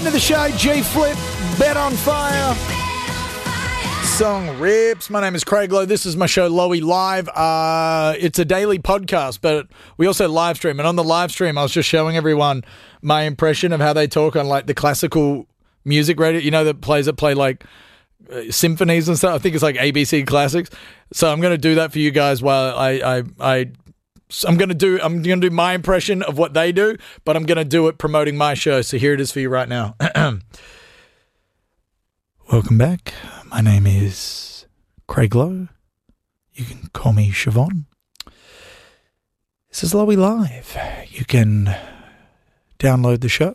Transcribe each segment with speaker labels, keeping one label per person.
Speaker 1: Friend of the show, G-Flip, Bet on Fire. Song rips. My name is Craig Lowe. This is my show, Lowy Live. It's a daily podcast, but we also live stream. And on the live stream, I was just showing everyone my impression of how they talk on like the classical music radio. You know, that play like symphonies and stuff. I think it's like ABC Classics. So I'm going to do that for you guys while I'm going to do my impression of what they do, but I'm going to do it promoting my show. So here it is for you right now. Welcome back. My name is Craig Lowe. You can call me Siobhan. This is Lowy Live. You can download the show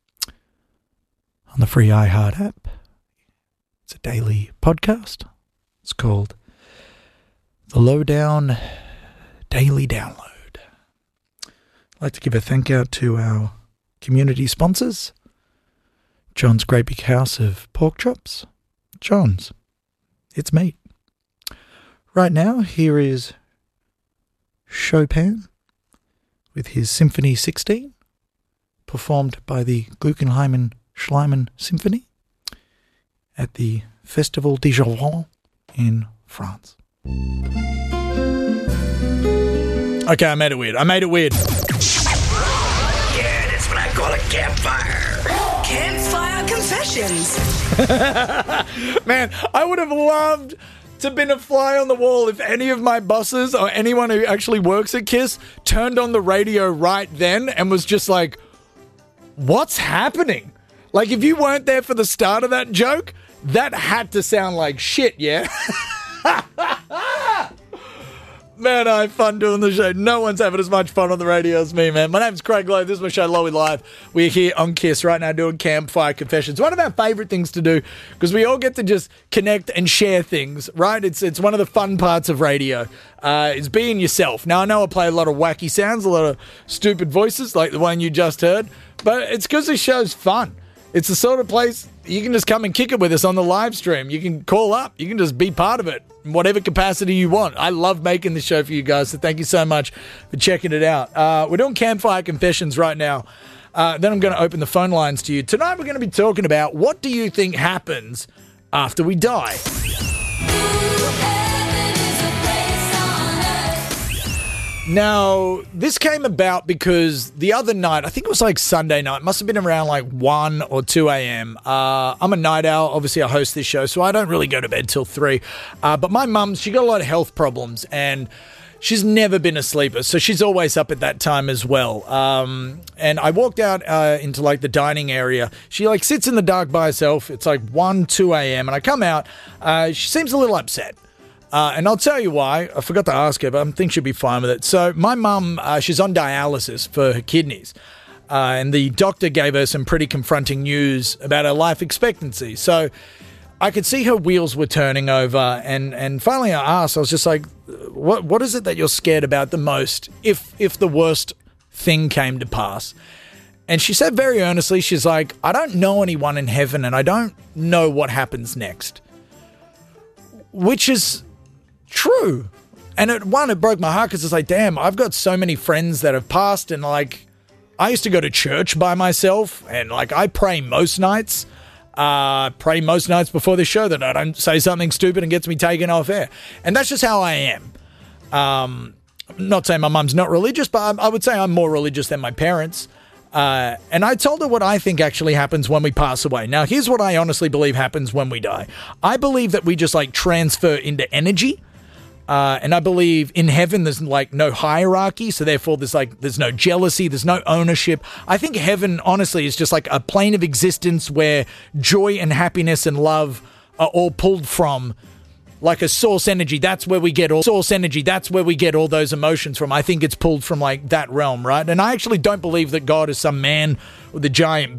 Speaker 1: on the free iHeart app. It's a daily podcast. It's called The Lowdown Daily Download. I'd like to give a thank out to our community sponsors, John's Great Big House of Pork Chops. John's, it's meat. Right now, here is Chopin with his Symphony 16, performed by the Guggenheim Schliemann Symphony at the Festival de Jouvence in France. Okay, I made it weird.
Speaker 2: Yeah, that's what I call a campfire.
Speaker 3: Campfire Confessions.
Speaker 1: Man, I would have loved to have been a fly on the wall if any of my bosses or anyone who actually works at KISS turned on the radio right then and was just like, what's happening? Like, if you weren't there for the start of that joke, that had to sound like shit, yeah? Man, I have fun doing the show. No one's having as much fun on the radio as me, man. My name's Craig Lowe. This is my show, Lowy Live. We're here on KISS right now doing Campfire Confessions. One of our favourite things to do, because we all get to just connect and share things, right? It's one of the fun parts of radio, is being yourself. Now, I know I play a lot of wacky sounds, a lot of stupid voices, like the one you just heard, but it's because this show's fun. It's the sort of place you can just come and kick it with us on the live stream. You can call up. You can just be part of it in whatever capacity you want. I love making this show for you guys, so thank you so much for checking it out. We're doing Campfire Confessions right now. Then I'm going to open the phone lines to you. Tonight we're going to be talking about what do you think happens after we die? Now, this came about because the other night, I think it was like Sunday night, must have been around like 1 or 2 a.m. I'm a night owl. Obviously, I host this show, so I don't really go to bed till 3. But my mum, she got a lot of health problems, and she's never been a sleeper, so she's always up at that time as well. And I walked out into like the dining area. She like sits in the dark by herself. It's like 1, 2 a.m. And I come out. She seems a little upset. And I'll tell you why. I forgot to ask her, but I think she'll be fine with it. So my mum, she's on dialysis for her kidneys. And the doctor gave her some pretty confronting news about her life expectancy. So I could see her wheels were turning over. And finally I asked, I was just like, what is it that you're scared about the most if the worst thing came to pass? And she said very earnestly, she's like, I don't know anyone in heaven and I don't know what happens next. Which is true. And it broke my heart because it's like, damn, I've got so many friends that have passed, and like, I used to go to church by myself, and like, I pray most nights. Pray most nights before the show that I don't say something stupid and gets me taken off air. And that's just how I am. I'm not saying my mum's not religious, but I would say I'm more religious than my parents. And I told her what I think actually happens when we pass away. Now, here's what I honestly believe happens when we die. I believe that we just like transfer into energy. And I believe in heaven there's like no hierarchy, so therefore there's no jealousy, there's no ownership. I think heaven honestly is just like a plane of existence where joy and happiness and love are all pulled from, like a source energy. That's where we get all those emotions from. I think it's pulled from like that realm, right? And I actually don't believe that God is some man with a giant